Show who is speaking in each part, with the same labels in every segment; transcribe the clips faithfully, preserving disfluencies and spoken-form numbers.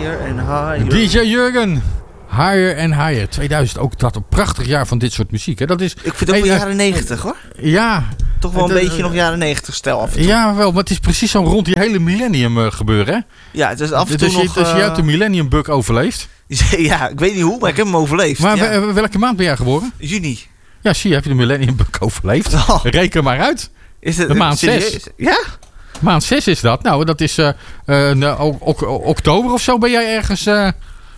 Speaker 1: Higher and higher.
Speaker 2: D J Jurgen. Higher and Higher. tweeduizend, ook dat een prachtig jaar van dit soort muziek. Hè? Dat is,
Speaker 1: Ik vind het ook
Speaker 2: hey,
Speaker 1: wel
Speaker 2: uh,
Speaker 1: jaren negentig hoor.
Speaker 2: Ja.
Speaker 1: Toch wel een
Speaker 2: het,
Speaker 1: beetje
Speaker 2: uh,
Speaker 1: nog jaren negentig stijl af en toe.
Speaker 2: Ja, wel. Maar het is precies zo rond die hele millennium uh, gebeuren. Hè?
Speaker 1: Ja, het is af en toe
Speaker 2: dus
Speaker 1: nog...
Speaker 2: je, dus
Speaker 1: uh,
Speaker 2: je hebt de millennium bug overleefd.
Speaker 1: Ja, ik weet niet hoe, maar ik heb hem overleefd.
Speaker 2: Maar
Speaker 1: ja.
Speaker 2: w- welke maand ben jij geboren?
Speaker 1: Juni.
Speaker 2: Ja, zie je, heb je de millennium bug overleefd.
Speaker 1: Oh.
Speaker 2: Reken maar uit.
Speaker 1: Is het,
Speaker 2: De maand
Speaker 1: serieus?
Speaker 2: zes.
Speaker 1: Ja?
Speaker 2: Maand zes is dat. Nou, dat is uh, uh, no, ok- oktober of zo ben jij ergens... Uh...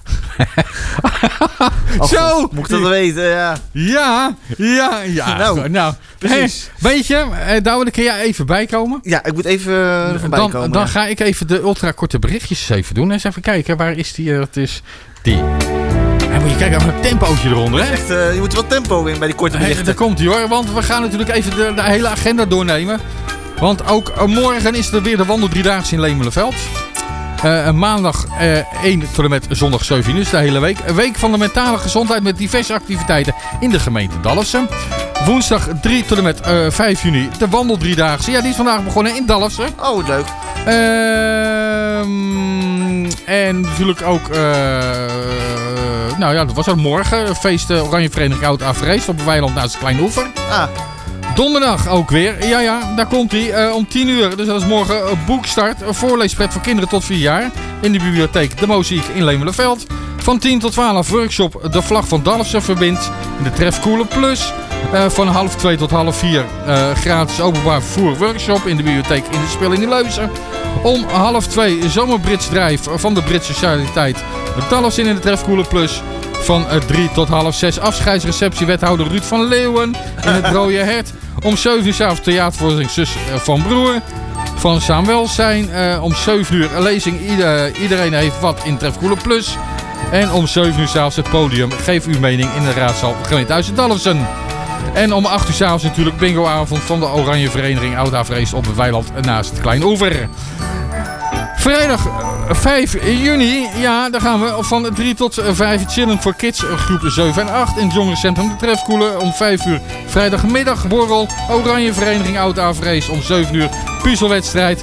Speaker 1: Oh,
Speaker 2: zo!
Speaker 1: God, moet ik dat weten, ja.
Speaker 2: Ja, ja, ja.
Speaker 1: Nou,
Speaker 2: nou
Speaker 1: precies.
Speaker 2: Hey, weet je, uh, Douwe, kun jij even bijkomen?
Speaker 1: Ja, ik moet even uh, er voorbij
Speaker 2: dan,
Speaker 1: komen.
Speaker 2: Dan
Speaker 1: ja.
Speaker 2: ga ik even de ultrakorte berichtjes even doen. Eens even kijken, waar is die? Uh, het is die. En moet je kijken, even een tempootje eronder, hè?
Speaker 1: Echt, uh, je moet er wat tempo in bij die korte
Speaker 2: Hey,
Speaker 1: berichten.
Speaker 2: daar komt hij hoor, want we gaan natuurlijk even de, de hele agenda doornemen. Want ook uh, morgen is er weer de wandel driedaagse in Lemelenveld. Uh, maandag uh, één tot en met zondag zeven uur, dus de hele week. Een week van de mentale gezondheid met diverse activiteiten in de gemeente Dalfsen. Woensdag drie tot en met uh, vijf juni de wandel driedaagse. Ja, die is vandaag begonnen in Dalfsen.
Speaker 1: Oh, leuk.
Speaker 2: Uh, en natuurlijk ook, uh, nou ja, dat was ook morgen. Feest uh, Oranje Vereniging Oud Avereest op een weiland naast het Klein Oever.
Speaker 1: Ah,
Speaker 2: Donderdag ook weer. Ja, ja, daar komt hij. Uh, om tien uur. Dus dat is morgen uh, boekstart. Een voorleespret voor kinderen tot vier jaar. In de bibliotheek De Mozaïek in Lemelenveld. Van tien tot twaalf workshop De Vlag van Dalfsen verbindt. In de Trefkoele Plus. Uh, van half twee tot half vier uh, gratis openbaar vervoer workshop in de bibliotheek in de Spel in de Leuzen. Om half twee zomerbrits drijf van de Britse Sociëteit Dalfsen in de Trefkoele Plus. Van uh, drie tot half zes afscheidsreceptie wethouder Ruud van Leeuwen in het Rode Hert. Om zeven uur s'avonds theatervoorstelling Zus van Broer. Van Saamwelzijn. Uh, om zeven uur lezing Ieder, Iedereen heeft wat in Trefkoele Plus. En om zeven uur s'avonds het podium Geef uw mening in de raadzaal gemeentehuis Dalfsen. En om acht uur s'avonds natuurlijk bingoavond van de Oranje Vereniging Oud Avereest op het weiland naast het Klein Oever. Vrijdag vijf juni, ja, daar gaan we van drie tot vijf chillen voor kids, groep zeven en acht in het jongerencentrum de Trefkoele. Om vijf uur vrijdagmiddag borrel, Oranje Vereniging Oud Avereest om zeven uur puzzelwedstrijd.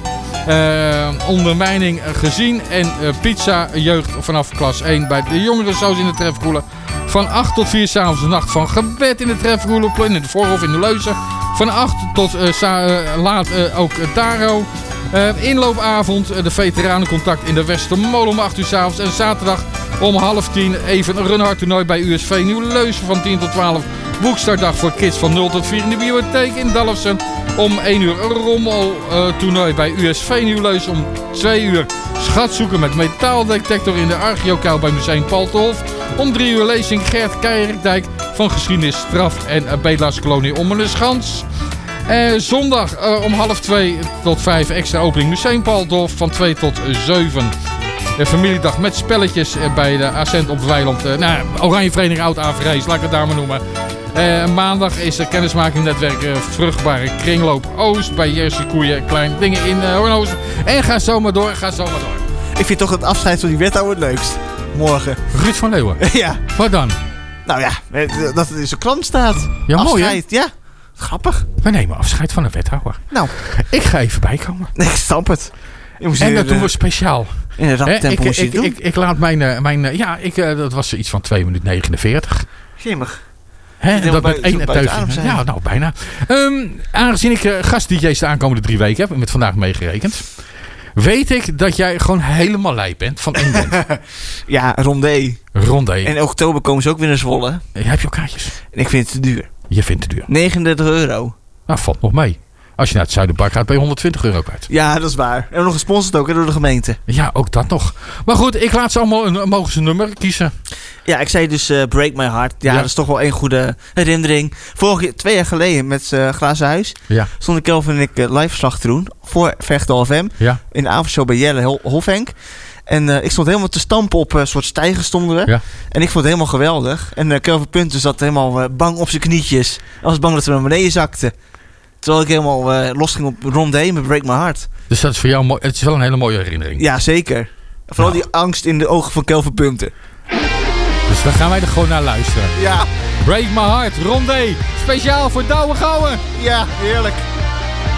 Speaker 2: Uh, ondermijning gezien en uh, pizza jeugd vanaf klas één bij de jongerensaus in de Trefkoele. Van acht tot vier s'avonds de nacht van gebed in de Trefkoele, in de Voorhof in de Leuzen. Van acht tot uh, sa- uh, laat uh, ook uh, Taro. Uh, inloopavond, uh, de veteranencontact in de Westermolen om acht uur s'avonds. En zaterdag om half tien even een runhard toernooi bij U S V Nieuw-Leuzen van tien tot twaalf. Boekstartdag voor kids van nul tot vier in de bibliotheek in Dalfsen. Om één uur een rommel uh, toernooi bij U S V Nieuw-Leuzen. Om twee uur schatzoeken met metaaldetector in de Archeokuil bij Museum Paltenhof. Om drie uur lezing Gert Keijerkdijk van geschiedenis, straf en uh, bedelaarskolonie Ommelenschans. Uh, zondag uh, om half twee tot vijf extra opening Museum Paltenhof van twee tot zeven. De familiedag met spelletjes uh, bij de Ascent op het weiland. Uh, nou, Oranje Vereniging Oud Avereest, laat ik het daar maar noemen. Uh, maandag is er kennismakingnetwerk uh, Vruchtbare Kringloop Oost bij Jersey Koeien. Klein dingen in uh, Hoornhoven. En ga zo maar door, ga zo maar door.
Speaker 1: ik vind toch het afscheid van die wethouder het leukst. Morgen.
Speaker 2: Ruud van Leeuwen.
Speaker 1: Ja.
Speaker 2: Wat dan?
Speaker 1: Nou ja, dat het in zijn krant staat.
Speaker 2: Ja, mooi hè?
Speaker 1: Afscheid, ja. Grappig.
Speaker 2: We nemen afscheid van de wethouder.
Speaker 1: Nou.
Speaker 2: Ik ga even bijkomen.
Speaker 1: Ik snap het.
Speaker 2: En dat doen we speciaal.
Speaker 1: In een rap
Speaker 2: Hè,
Speaker 1: tempo
Speaker 2: ik,
Speaker 1: moest je
Speaker 2: ik,
Speaker 1: het doen.
Speaker 2: ik, ik laat mijn... uh, mijn uh, ja, ik, uh, dat was iets van twee minuten negenenveertig.
Speaker 1: Gimmig.
Speaker 2: Hè, dat met één
Speaker 1: buiten adem
Speaker 2: teugje.
Speaker 1: zijn.
Speaker 2: Ja, nou bijna. Um, aangezien ik uh, gast-D J's de aankomende drie weken heb, met vandaag meegerekend, weet ik dat jij gewoon helemaal lijp bent van één band.
Speaker 1: Ja, Rondé.
Speaker 2: Rondé.
Speaker 1: En in oktober komen ze ook weer naar Zwolle.
Speaker 2: Heb je ook kaartjes?
Speaker 1: En ik vind het te duur.
Speaker 2: Je vindt het duur.
Speaker 1: negenendertig euro.
Speaker 2: Nou, valt nog mee. Als je naar het Zuiderpark gaat, ben je honderdtwintig euro kwijt.
Speaker 1: Ja, dat is waar. En nog gesponsord ook hè, door de gemeente.
Speaker 2: Ja, ook dat nog. Maar goed, ik laat ze allemaal een, mogen ze een nummer kiezen.
Speaker 1: Ja, ik zei dus uh, Break My Heart. Ja,
Speaker 2: Ja.
Speaker 1: dat is toch wel een goede herinnering. Vorige, twee jaar geleden met uh, Glazen Huis
Speaker 2: Ja.
Speaker 1: stonden Kelvin en ik uh, live verslag te doen. Voor Vechtdal F M.
Speaker 2: Ja.
Speaker 1: In de avondshow bij Jelle Hol- Hofenk. En uh, ik stond helemaal te stampen op een uh, soort stijgen stonden we.
Speaker 2: Ja.
Speaker 1: En ik vond het helemaal geweldig. En uh, Kelvin Punten zat helemaal uh, bang op zijn knietjes. Hij was bang dat we naar beneden zakten. Terwijl ik helemaal uh, los ging op Rondé met Break My Heart.
Speaker 2: Dus dat is voor jou mooi. Het is wel een hele mooie herinnering.
Speaker 1: Ja, zeker. Vooral
Speaker 2: Nou.
Speaker 1: die angst in de ogen van Kelvin Punten.
Speaker 2: Dus dan gaan wij er gewoon naar luisteren.
Speaker 1: Ja,
Speaker 2: Break My Heart, Rondé. Speciaal voor Douwe Gouwen.
Speaker 1: ja, heerlijk.